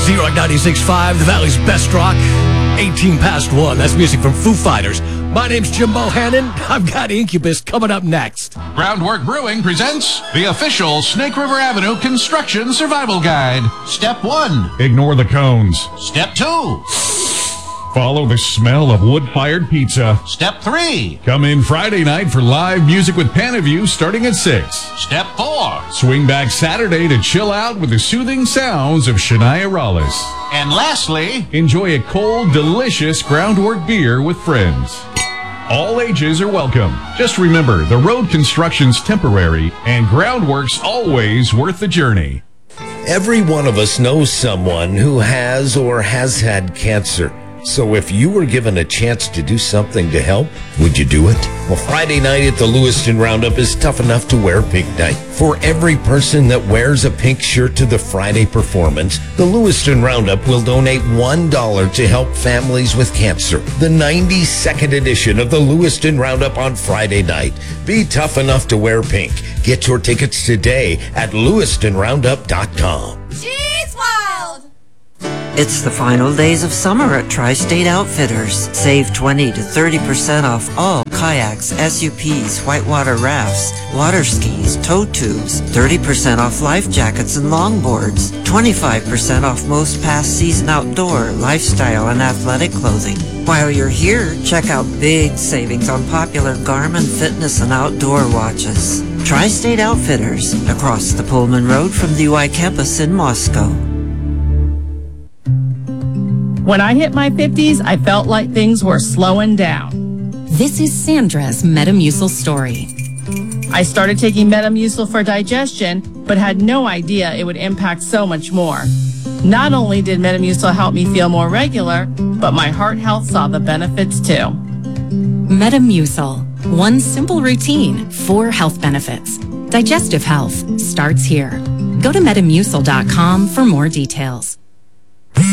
Z-Rock 96.5, the Valley's best rock. 18 past 1. That's music from Foo Fighters. My name's Jim Bohannon. I've got Incubus coming up next. Groundwork Brewing presents the official Snake River Avenue Construction Survival Guide. Step 1. Ignore the cones. Step 2. Follow the smell of wood-fired pizza. Step 3. Come in Friday night for live music with Panaview starting at 6. Step 4. Swing back Saturday to chill out with the soothing sounds of Shania Rollis. And lastly, enjoy a cold, delicious Groundwork beer with friends. All ages are welcome. Just remember, the road construction's temporary and Groundwork's always worth the journey. Every one of us knows someone who has or has had cancer. So if you were given a chance to do something to help, would you do it? Well, Friday night at the Lewiston Roundup is tough enough to wear pink night. For every person that wears a pink shirt to the Friday performance, the Lewiston Roundup will donate $1 to help families with cancer. The 92nd edition of the Lewiston Roundup on Friday night. Be tough enough to wear pink. Get your tickets today at lewistonroundup.com. Cheese Wild! It's the final days of summer at Tri-State Outfitters. Save 20 to 30% off all kayaks, SUPs, whitewater rafts, water skis, tow tubes, 30% off life jackets and longboards, 25% off most past season outdoor, lifestyle, and athletic clothing. While you're here, check out big savings on popular Garmin fitness and outdoor watches. Tri-State Outfitters, across the Pullman Road from the UI campus in Moscow. When I hit my 50s, I felt like things were slowing down. This is Sandra's Metamucil story. I started taking Metamucil for digestion, but had no idea it would impact so much more. Not only did Metamucil help me feel more regular, but my heart health saw the benefits too. Metamucil. One simple routine, 4 health benefits. Digestive health starts here. Go to Metamucil.com for more details.